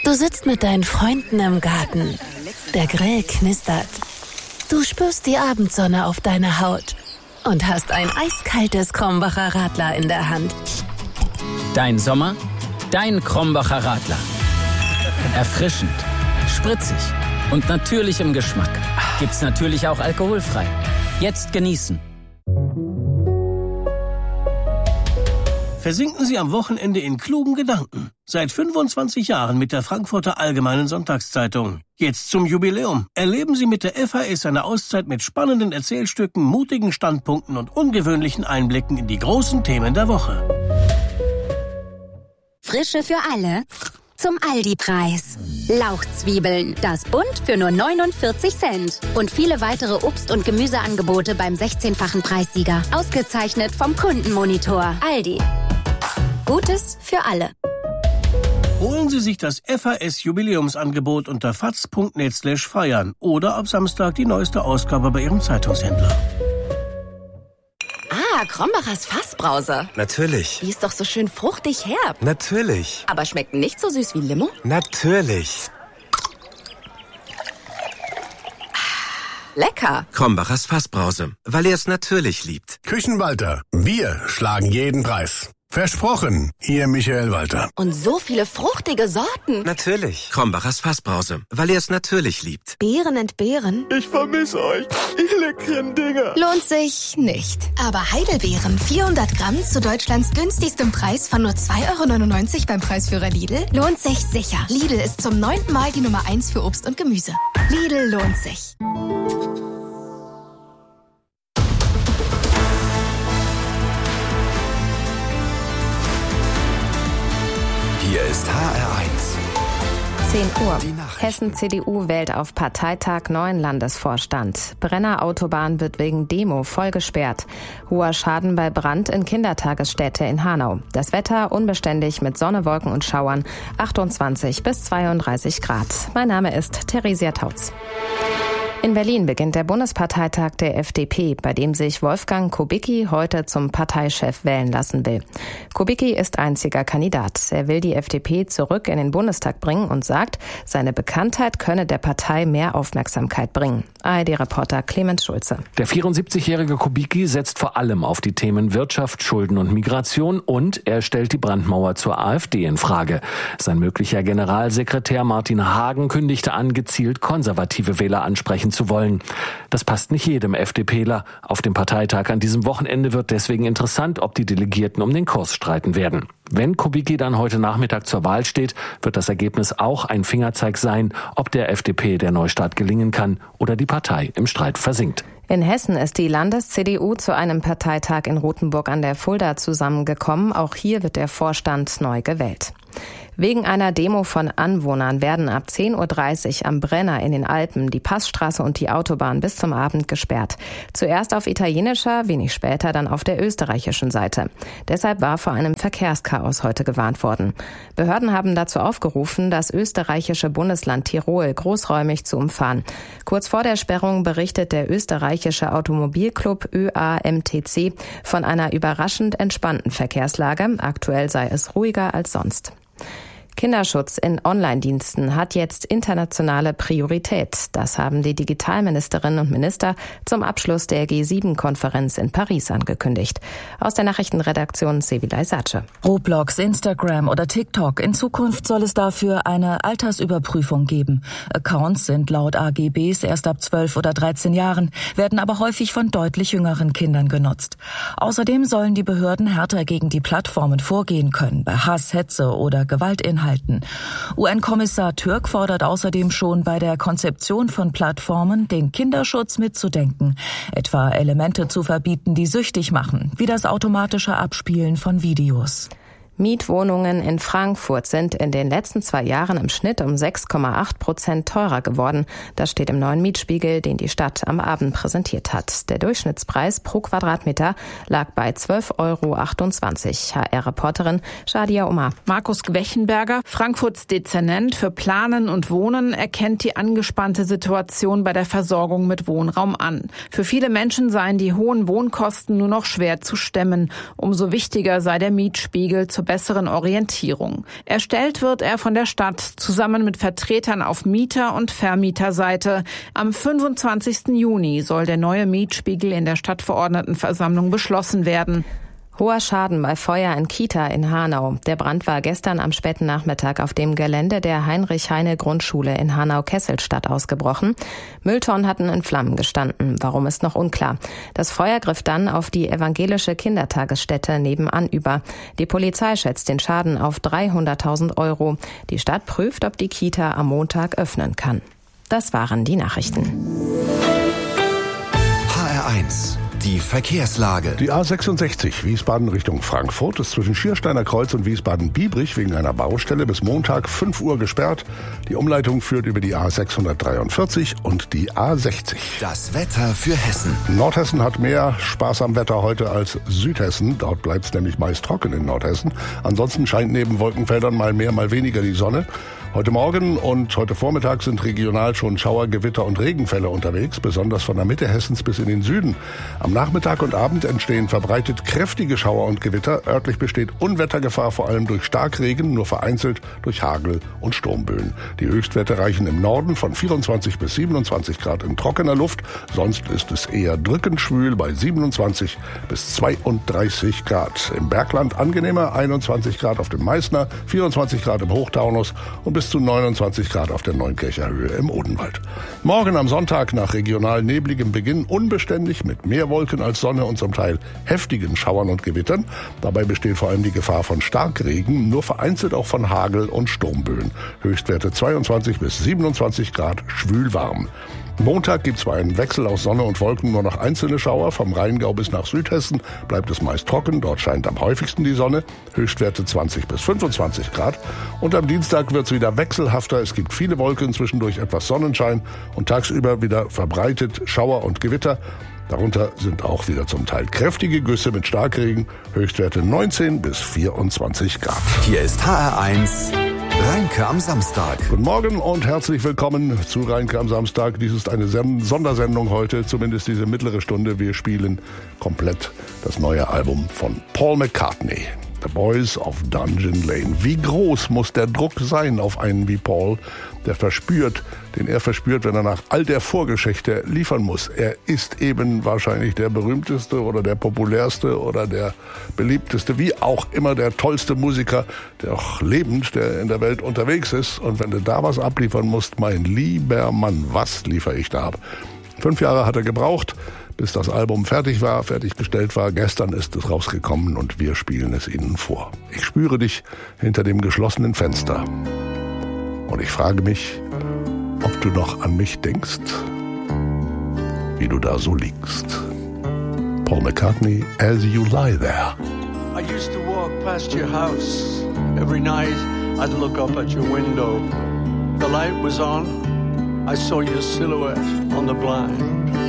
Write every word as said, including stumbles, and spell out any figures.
Du sitzt mit deinen Freunden im Garten. Der Grill knistert. Du spürst die Abendsonne auf deiner Haut und hast ein eiskaltes Krombacher Radler in der Hand. Dein Sommer, dein Krombacher Radler. Erfrischend, spritzig und natürlich im Geschmack. Gibt's natürlich auch alkoholfrei. Jetzt genießen. Versinken Sie am Wochenende in klugen Gedanken. Seit fünfundzwanzig Jahren mit der Frankfurter Allgemeinen Sonntagszeitung. Jetzt zum Jubiläum. Erleben Sie mit der F A S eine Auszeit mit spannenden Erzählstücken, mutigen Standpunkten und ungewöhnlichen Einblicken in die großen Themen der Woche. Frische für alle zum Aldi-Preis. Lauchzwiebeln, das Bund für nur neunundvierzig Cent. Und viele weitere Obst- und Gemüseangebote beim sechzehnfachen Preissieger. Ausgezeichnet vom Kundenmonitor. Aldi. Gutes für alle. Holen Sie sich das F A S-Jubiläumsangebot unter faz punkt net slash feiern oder ab Samstag die neueste Ausgabe bei Ihrem Zeitungshändler. Ah, Krombachers Fassbrause. Natürlich. Die ist doch so schön fruchtig herb. Natürlich. Aber schmeckt nicht so süß wie Limo? Natürlich. Lecker. Krombachers Fassbrause, weil er es natürlich liebt. Küchenwalter, wir schlagen jeden Preis. Versprochen, Ihr Michael Walter. Und so viele fruchtige Sorten. Natürlich. Krombachers Fassbrause, weil er es natürlich liebt. Beeren entbehren? Ich vermisse euch, ihr leckeren Dinger. Lohnt sich nicht. Aber Heidelbeeren, vierhundert Gramm zu Deutschlands günstigstem Preis von nur zwei Euro neunundneunzig beim Preisführer Lidl, lohnt sich sicher. Lidl ist zum neunten Mal die Nummer eins für Obst und Gemüse. Lidl lohnt sich. Hier ist H R eins. zehn Uhr. Hessen-C D U wählt auf Parteitag neuen Landesvorstand. Brenner Autobahn wird wegen Demo voll gesperrt. Hoher Schaden bei Brand in Kindertagesstätte in Hanau. Das Wetter unbeständig mit Sonne, Wolken und Schauern. achtundzwanzig bis zweiunddreißig Grad. Mein Name ist Theresia Tautz. In Berlin beginnt der Bundesparteitag der F D P, bei dem sich Wolfgang Kubicki heute zum Parteichef wählen lassen will. Kubicki ist einziger Kandidat. Er will die F D P zurück in den Bundestag bringen und sagt, seine Bekanntheit könne der Partei mehr Aufmerksamkeit bringen. A R D-Reporter Clemens Schulze. Der vierundsiebzigjährige Kubicki setzt vor allem auf die Themen Wirtschaft, Schulden und Migration und er stellt die Brandmauer zur AfD in Frage. Sein möglicher Generalsekretär Martin Hagen kündigte an, gezielt konservative Wähler ansprechen zu wollen. Das passt nicht jedem FDPler. Auf dem Parteitag an diesem Wochenende wird deswegen interessant, ob die Delegierten um den Kurs streiten werden. Wenn Kubicki dann heute Nachmittag zur Wahl steht, wird das Ergebnis auch ein Fingerzeig sein, ob der F D P der Neustart gelingen kann oder die Partei im Streit versinkt. In Hessen ist die Landes-C D U zu einem Parteitag in Rothenburg an der Fulda zusammengekommen. Auch hier wird der Vorstand neu gewählt. Wegen einer Demo von Anwohnern werden ab zehn Uhr dreißig am Brenner in den Alpen die Passstraße und die Autobahn bis zum Abend gesperrt. Zuerst auf italienischer, wenig später dann auf der österreichischen Seite. Deshalb war vor einem Verkehrschaos heute gewarnt worden. Behörden haben dazu aufgerufen, das österreichische Bundesland Tirol großräumig zu umfahren. Kurz vor der Sperrung berichtet der österreichische Automobilclub Ö A M T C von einer überraschend entspannten Verkehrslage. Aktuell sei es ruhiger als sonst. Kinderschutz in Online-Diensten hat jetzt internationale Priorität. Das haben die Digitalministerinnen und Minister zum Abschluss der G sieben Konferenz in Paris angekündigt. Aus der Nachrichtenredaktion Sevilay Sace. Roblox, Instagram oder TikTok. In Zukunft soll es dafür eine Altersüberprüfung geben. Accounts sind laut A G Bs erst ab zwölf oder dreizehn Jahren, werden aber häufig von deutlich jüngeren Kindern genutzt. Außerdem sollen die Behörden härter gegen die Plattformen vorgehen können, bei Hass, Hetze oder Gewaltinhalten. U N-Kommissar Türk fordert außerdem schon bei der Konzeption von Plattformen, den Kinderschutz mitzudenken, etwa Elemente zu verbieten, die süchtig machen, wie das automatische Abspielen von Videos. Mietwohnungen in Frankfurt sind in den letzten zwei Jahren im Schnitt um sechs Komma acht Prozent teurer geworden. Das steht im neuen Mietspiegel, den die Stadt am Abend präsentiert hat. Der Durchschnittspreis pro Quadratmeter lag bei zwölf Euro achtundzwanzig. H R-Reporterin Shadia Omar. Markus Gwechenberger, Frankfurts Dezernent für Planen und Wohnen, erkennt die angespannte Situation bei der Versorgung mit Wohnraum an. Für viele Menschen seien die hohen Wohnkosten nur noch schwer zu stemmen. Umso wichtiger sei der Mietspiegel zur besseren Orientierung. Erstellt wird er von der Stadt zusammen mit Vertretern auf Mieter- und Vermieterseite. Am fünfundzwanzigsten Juni soll der neue Mietspiegel in der Stadtverordnetenversammlung beschlossen werden. Hoher Schaden bei Feuer in Kita in Hanau. Der Brand war gestern am späten Nachmittag auf dem Gelände der Heinrich-Heine-Grundschule in Hanau-Kesselstadt ausgebrochen. Mülltonnen hatten in Flammen gestanden. Warum ist noch unklar. Das Feuer griff dann auf die evangelische Kindertagesstätte nebenan über. Die Polizei schätzt den Schaden auf dreihunderttausend Euro. Die Stadt prüft, ob die Kita am Montag öffnen kann. Das waren die Nachrichten. H R eins. Die Verkehrslage. Die A sechsundsechzig Wiesbaden Richtung Frankfurt ist zwischen Schiersteiner Kreuz und Wiesbaden-Biebrich wegen einer Baustelle bis Montag fünf Uhr gesperrt. Die Umleitung führt über die A sechshundertdreiundvierzig und die A sechzig. Das Wetter für Hessen. Nordhessen hat mehr Spaß am Wetter heute als Südhessen. Dort bleibt es nämlich meist trocken in Nordhessen. Ansonsten scheint neben Wolkenfeldern mal mehr, mal weniger die Sonne. Heute Morgen und heute Vormittag sind regional schon Schauer, Gewitter und Regenfälle unterwegs, besonders von der Mitte Hessens bis in den Süden. Am Nachmittag und Abend entstehen verbreitet kräftige Schauer und Gewitter. Örtlich besteht Unwettergefahr vor allem durch Starkregen, nur vereinzelt durch Hagel und Sturmböen. Die Höchstwerte reichen im Norden von vierundzwanzig bis siebenundzwanzig Grad in trockener Luft. Sonst ist es eher drückend schwül bei siebenundzwanzig bis zweiunddreißig Grad. Im Bergland angenehmer, einundzwanzig Grad auf dem Meißner, vierundzwanzig Grad im Hochtaunus und bis zu neunundzwanzig Grad auf der Neunkircher Höhe im Odenwald. Morgen am Sonntag nach regional nebligem Beginn unbeständig mit mehr Wolken als Sonne und zum Teil heftigen Schauern und Gewittern. Dabei besteht vor allem die Gefahr von Starkregen, nur vereinzelt auch von Hagel und Sturmböen. Höchstwerte zweiundzwanzig bis siebenundzwanzig Grad, schwülwarm. Montag gibt es zwar einen Wechsel aus Sonne und Wolken, nur noch einzelne Schauer. Vom Rheingau bis nach Südhessen bleibt es meist trocken. Dort scheint am häufigsten die Sonne. Höchstwerte zwanzig bis fünfundzwanzig Grad. Und am Dienstag wird es wieder wechselhafter. Es gibt viele Wolken, zwischendurch etwas Sonnenschein und tagsüber wieder verbreitet Schauer und Gewitter. Darunter sind auch wieder zum Teil kräftige Güsse mit Starkregen. Höchstwerte neunzehn bis vierundzwanzig Grad. Hier ist H R eins. Rheinke am Samstag. Guten Morgen und herzlich willkommen zu Rheinke am Samstag. Dies ist eine Sen- Sondersendung heute, zumindest diese mittlere Stunde. Wir spielen komplett das neue Album von Paul McCartney, The Boys of Dungeon Lane. Wie groß muss der Druck sein auf einen wie Paul, der verspürt, den er verspürt, wenn er nach all der Vorgeschichte liefern muss. Er ist eben wahrscheinlich der berühmteste oder der populärste oder der beliebteste, wie auch immer der tollste Musiker, der auch lebend, der in der Welt unterwegs ist. Und wenn du da was abliefern musst, mein lieber Mann, was liefere ich da ab? Fünf Jahre hat er gebraucht, bis das Album fertig war, fertiggestellt war. Gestern ist es rausgekommen und wir spielen es Ihnen vor. Ich spüre dich hinter dem geschlossenen Fenster. Und ich frage mich, ob du noch an mich denkst, wie du da so liegst. Paul McCartney, As You Lie There. I used to walk past your house. Every night I'd look up at your window. The light was on. I saw your silhouette on the blind.